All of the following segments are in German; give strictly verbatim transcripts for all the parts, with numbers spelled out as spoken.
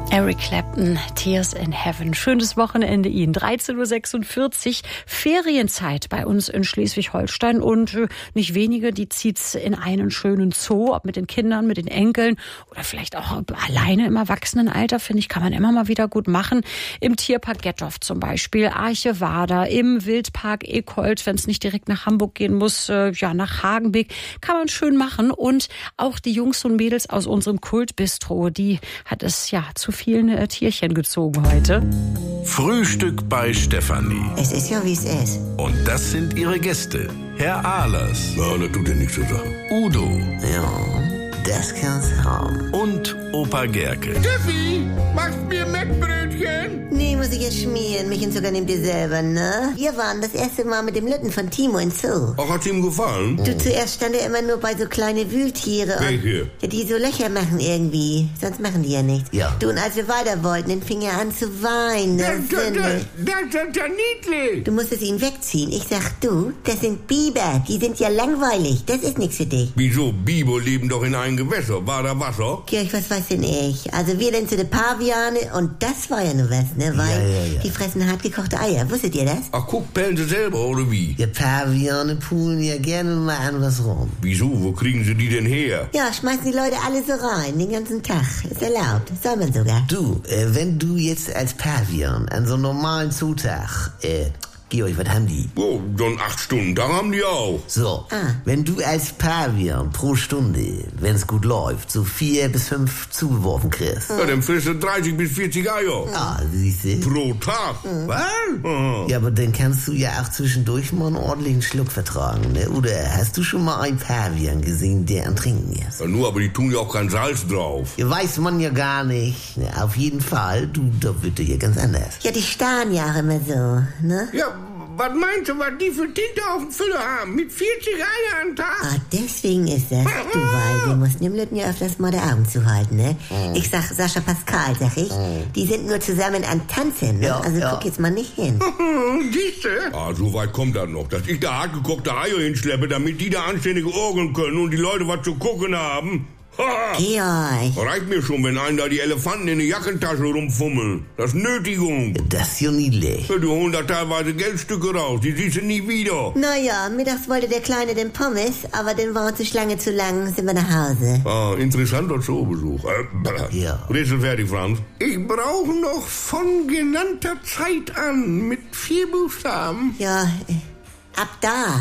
Eric Clapton, Tears in Heaven. Schönes Wochenende Ihnen. dreizehn Uhr sechsundvierzig, Ferienzeit bei uns in Schleswig-Holstein. Und äh, nicht wenige, die zieht's in einen schönen Zoo, ob mit den Kindern, mit den Enkeln oder vielleicht auch alleine im Erwachsenenalter, finde ich, kann man immer mal wieder gut machen. Im Tierpark Gettorf zum Beispiel, Archevada, im Wildpark Ekold, wenn es nicht direkt nach Hamburg gehen muss, äh, ja, nach Hagenbeek, kann man schön machen. Und auch die Jungs und Mädels aus unserem Kultbistro, die hat es ja zu vielen äh, Tierchen gezogen heute. Frühstück bei Stefanie. Es ist ja, wie es ist. Und das sind ihre Gäste. Herr Ahlers. Ja, das tut dir nichts zu sagen. Udo. Ja, das kann's haben. Und Opa Gerke. Steffi, machst mir Mettbrötchen? Nee, muss ich jetzt schmieren. Mich und sogar nehmt ihr selber, ne? Wir waren das erste Mal mit dem Lütten von Timo in Zoo. Ach, hat's ihm gefallen? Du, zuerst stand er immer nur bei so kleine Wühltiere. Und, Welche? ja, die so Löcher machen irgendwie. Sonst machen die ja nichts. Ja. Du, und als wir weiter wollten, dann fing er an zu weinen. Das, das, Sünde. das, das ist ja niedlich. Du musstest ihn wegziehen. Ich sag, du, das sind Biber. Die sind ja langweilig. Das ist nichts für dich. Wieso? Biber leben doch in einem Gewässer. War da Wasser? Kirch, was weiß denn ich? Also wir denn zu den Paviane und das war ja nur was, ne? Weil Ja, ja, ja. die fressen hartgekochte Eier. Wusstet ihr das? Ach, guck, pellen sie selber, oder wie? Die Paviane poolen ja gerne mal an was rum. Wieso? Wo kriegen sie die denn her? Ja, schmeißen die Leute alle so rein, den ganzen Tag. Ist erlaubt. Soll man sogar. Du, äh, wenn du jetzt als Pavian an so einem normalen Zutag, äh, Georg, was haben die? Oh, so einen acht Stunden Tag haben die auch. So, Ah. wenn du als Pavian pro Stunde, wenn es gut läuft, so vier bis fünf zugeworfen kriegst. Ja, dann frisst du dreißig bis vierzig Eier. Ah, siehst du? Pro Tag. Was? Ah. Ja, aber dann kannst du ja auch zwischendurch mal einen ordentlichen Schluck vertragen, ne? Oder hast du schon mal einen Pavian gesehen, der am Trinken ist? Ja, nur, aber die tun ja auch kein Salz drauf. Ja, weiß man ja gar nicht. Ja, auf jeden Fall, du, da wird dir ja ganz anders. Ja, die starren ja auch immer so, ne? Ja, was meinst du, was die für Tinte auf dem Füller haben? Mit vierzig Eier am Tag? Ah, deswegen ist das. Du, weil wir mussten dem Lütten ja öfters mal die Augen zuhalten, ne? Ich sag Sascha Pascal, sag ich. Die sind nur zusammen an Tanzen, ne? Ja, Also ja. guck jetzt mal nicht hin. Siehste? Ah, so weit kommt das noch, dass ich da hartgekochte Eier hinschleppe, damit die da anständige Orgeln können und die Leute was zu gucken haben. Ha! Georg. Reicht mir schon, wenn einen da die Elefanten in die Jackentasche rumfummeln. Das ist Nötigung. Das ist ja niedlich. Ja, die holen da teilweise Geldstücke raus, die siehst du nie wieder. Naja, mittags wollte der Kleine den Pommes, aber dann war uns die Schlange zu lang, sind wir nach Hause. Ah, interessanter Zoobesuch. Äh, Ja. Rätsel fertig, Franz. Ich brauche noch von genannter Zeit an mit vier Buchstaben. Ja, äh, ab da.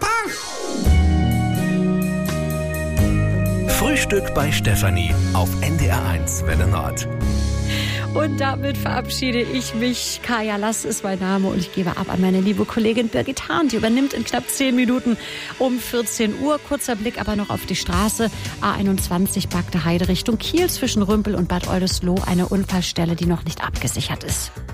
Passt. Frühstück bei Stefanie auf N D R eins Welle Nord. Und damit verabschiede ich mich. Kaya Lass ist mein Name und ich gebe ab an meine liebe Kollegin Birgit Hahn. Die übernimmt in knapp zehn Minuten um vierzehn Uhr. Kurzer Blick aber noch auf die Straße. A einundzwanzig Bagde Heide Richtung Kiel zwischen Rümpel und Bad Oldesloe. Eine Unfallstelle, die noch nicht abgesichert ist.